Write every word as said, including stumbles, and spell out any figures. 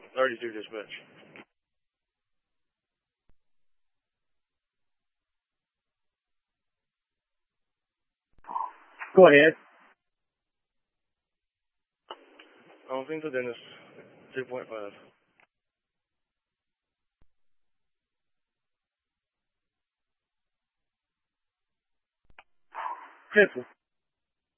thirty-two dispatch. Go ahead. I'm think the dentist. two point five. Pencil.